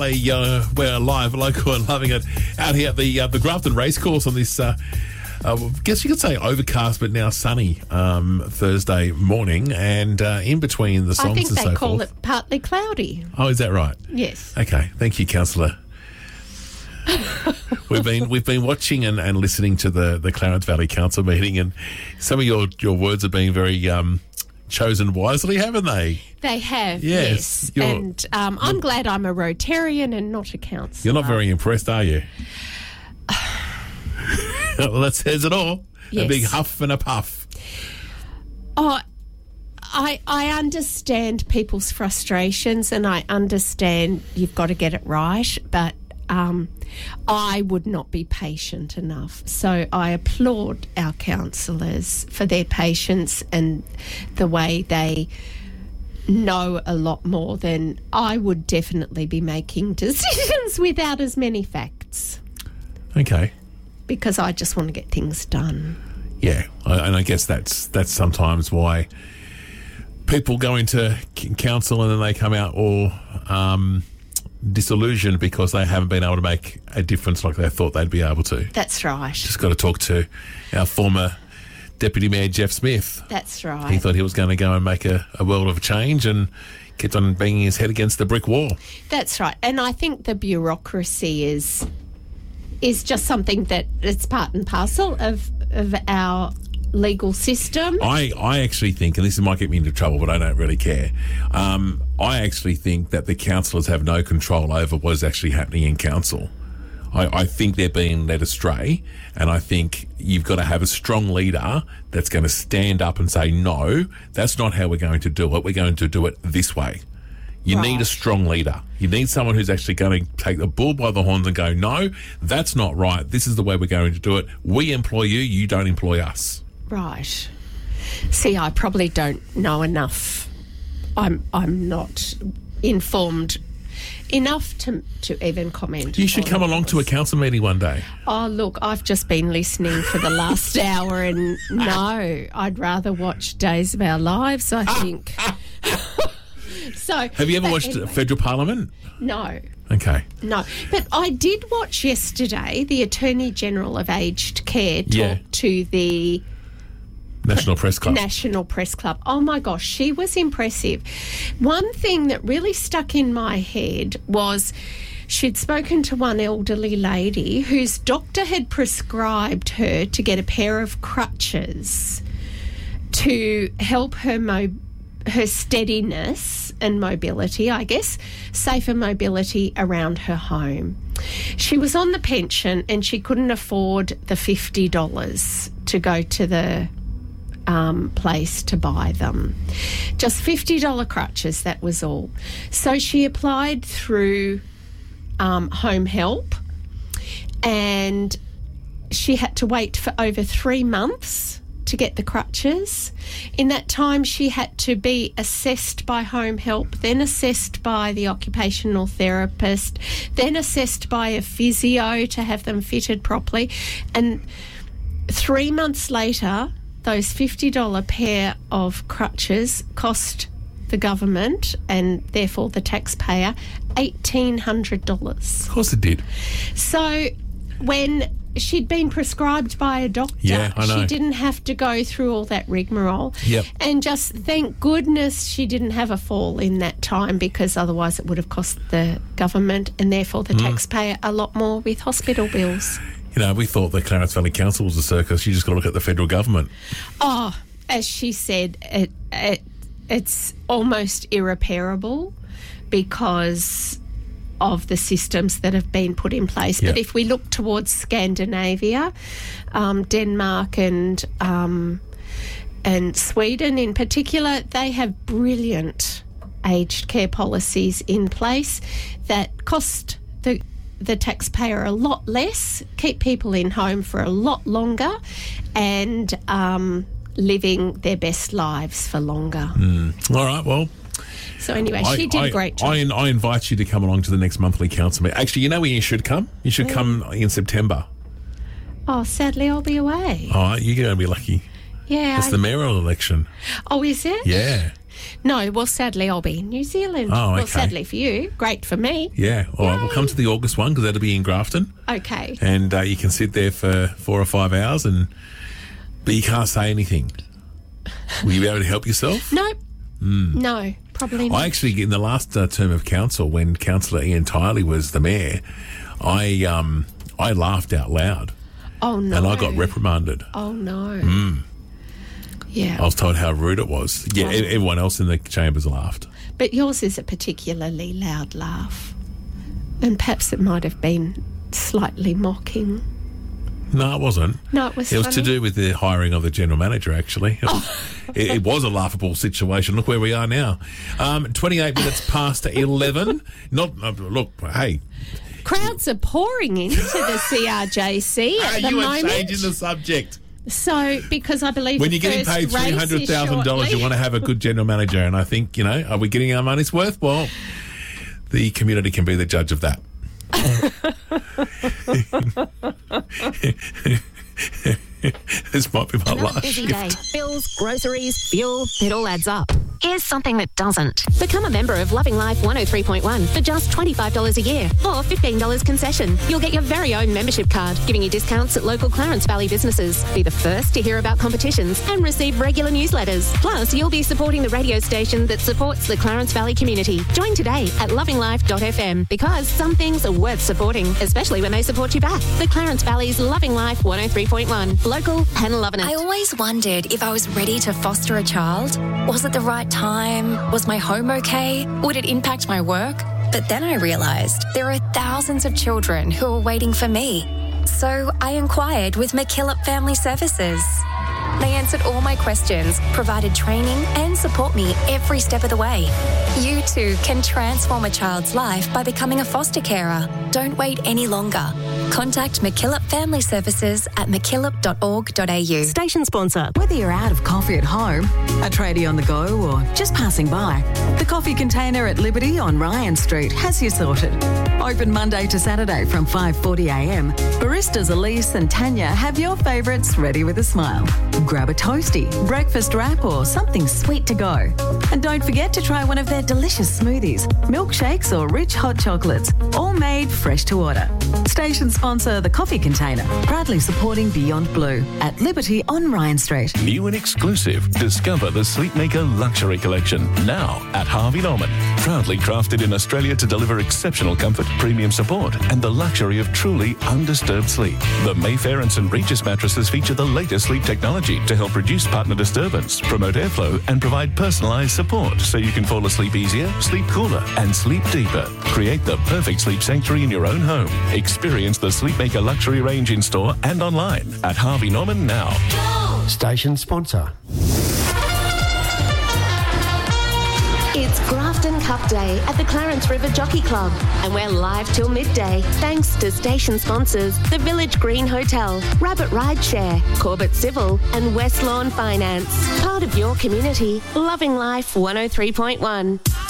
we're live, local, and loving it out here at the Grafton Racecourse on this, I guess you could say overcast, but now sunny Thursday morning, and in between the songs and so forth. I think they call it partly cloudy. Oh, is that right? Yes. Okay, thank you, Councillor. We've been watching and listening to the Clarence Valley Council meeting, and some of your words are being very chosen wisely, haven't they? They have, yes. And I'm glad I'm a Rotarian and not a councillor. You're not very impressed, are you? Well, that says it all. Yes. A big huff and a puff. Oh, I understand people's frustrations, and I understand you've got to get it right, but I would not be patient enough. So I applaud our councillors for their patience and the way they know a lot more than I would definitely be making decisions without as many facts. Okay. Because I just want to get things done. Yeah, and I guess that's sometimes why people go into council and then they come out all disillusioned because they haven't been able to make a difference like they thought they'd be able to. That's right. Just got to talk to our former Deputy Mayor Jeff Smith. That's right. He thought he was going to go and make a world of change and kept on banging his head against the brick wall. That's right. And I think the bureaucracy is just something that it's part and parcel of our legal system. I actually think, and this might get me into trouble, but I don't really care. I actually think that the councillors have no control over what is actually happening in council. I think they're being led astray, and I think you've got to have a strong leader that's going to stand up and say, no, that's not how we're going to do it. We're going to do it this way. You need a strong leader. You need someone who's actually going to take the bull by the horns and go, no, that's not right. This is the way we're going to do it. We employ you. You don't employ us. Right. See, I probably don't know enough. I'm not informed enough to even comment. You should come along to a council meeting one day. Oh, look, I've just been listening for the last hour, and no, I'd rather watch Days of Our Lives, I think. So, have you ever watched Federal Parliament? No. Okay. No. But I did watch yesterday the Attorney General of Aged Care talk to the National Press Club. National Press Club. Oh, my gosh, she was impressive. One thing that really stuck in my head was she'd spoken to one elderly lady whose doctor had prescribed her to get a pair of crutches to help her her steadiness and mobility, I guess, safer mobility around her home. She was on the pension and she couldn't afford the $50 to go to the place to buy them. Just $50 crutches, that was all. So she applied through Home Help, and she had to wait for over 3 months to get the crutches. In that time, she had to be assessed by Home Help, then assessed by the occupational therapist, then assessed by a physio to have them fitted properly. And 3 months later, those $50 pair of crutches cost the government, and therefore the taxpayer, $1,800. Of course it did. So when she'd been prescribed by a doctor, I know. she didn't have to go through all that rigmarole. Yep. And just thank goodness she didn't have a fall in that time, because otherwise it would have cost the government and therefore the taxpayer a lot more with hospital bills. You know, we thought the Clarence Valley Council was a circus. You just got to look at the federal government. Oh, as she said, it's almost irreparable because of the systems that have been put in place. Yep. But if we look towards Scandinavia, Denmark and Sweden in particular, they have brilliant aged care policies in place that cost the taxpayer a lot less, keep people in home for a lot longer, and living their best lives for longer. All right, well. So anyway, she did a great job. I invite you to come along to the next monthly council meeting. Actually, you know where you should come? You should come in September. Oh, sadly, I'll be away. Oh, you're going to be lucky. Yeah. It's the mayoral election. Oh, is it? Yeah. No, well, sadly, I'll be in New Zealand. Oh, okay. Well, sadly for you, great for me. Yeah. All right, we'll come to the August one because that'll be in Grafton. Okay. And you can sit there for 4 or 5 hours, but you can't say anything. Will you be able to help yourself? Nope. No, probably not. I actually, in the last term of council, when Councillor Ian Tiley was the mayor, I laughed out loud. Oh, no. And I got reprimanded. Oh, no. Yeah. I was told how rude it was. Yeah, everyone else in the chambers laughed. But yours is a particularly loud laugh. And perhaps it might have been slightly mocking. No, it wasn't. No, it was It was funny. to do with the hiring of the general manager, actually. It was a laughable situation. Look where we are now. 28 minutes past 11. Look, hey. Crowds are pouring into the CRJC at the You are moment. changing the subject. So, because I believe When the you're getting first paid race is $300,000, you shortly. want to have a good general manager. And I think, are we getting our money's worth? Well, the community can be the judge of that. This might be my last Busy shift. day. Bills, groceries, fuel, it all adds up. Here's something that doesn't. Become a member of Loving Life 103.1 for just $25 a year or $15 concession. You'll get your very own membership card, giving you discounts at local Clarence Valley businesses. Be the first to hear about competitions and receive regular newsletters. Plus, you'll be supporting the radio station that supports the Clarence Valley community. Join today at lovinglife.fm because some things are worth supporting, especially when they support you back. The Clarence Valley's Loving Life 103.1. Local and loving it. I always wondered if I was ready to foster a child. Was it the right time? Was my home okay? Would it impact my work? But then I realised there are thousands of children who are waiting for me. So I inquired with McKillop Family Services. They answered all my questions, provided training and support me every step of the way. You too can transform a child's life by becoming a foster carer. Don't wait any longer. Contact McKillop Family Services at mckillop.org.au. Station sponsor. Whether you're out of coffee at home, a tradie on the go, or just passing by, the Coffee Container at Liberty on Ryan Street has you sorted. Open Monday to Saturday from 5:40am. Baristas Elise and Tanya have your favourites ready with a smile. Grab a toasty, breakfast wrap, or something sweet to go. And don't forget to try one of their delicious smoothies, milkshakes, or rich hot chocolates, all made fresh to order. Station sponsor The Coffee Container, proudly supporting Beyond Blue at Liberty on Ryan Street. New and exclusive. Discover the Sleepmaker Luxury Collection now at Harvey Norman. Proudly crafted in Australia to deliver exceptional comfort, premium support, and the luxury of truly undisturbed sleep. The Mayfair and St. Regis mattresses feature the latest sleep technology to help reduce partner disturbance, promote airflow, and provide personalised support so you can fall asleep easier, sleep cooler, and sleep deeper. Create the perfect sleep sanctuary in your own home. Experience the Sleepmaker luxury range in store and online at Harvey Norman now. Station sponsor. It's Grafton Cup Day at the Clarence River Jockey Club, and we're live till midday thanks to station sponsors the Village Green Hotel, Rabbit Rideshare, Corbett Civil, and West Lawn Finance. Part of your community, Loving Life 103.1.